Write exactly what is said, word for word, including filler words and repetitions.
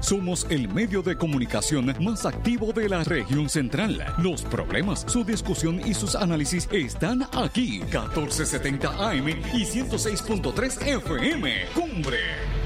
Somos el medio de comunicación más activo de la región central. Los problemas, su discusión y sus análisis están aquí. catorce setenta A M y ciento seis punto tres F M. Cumbre.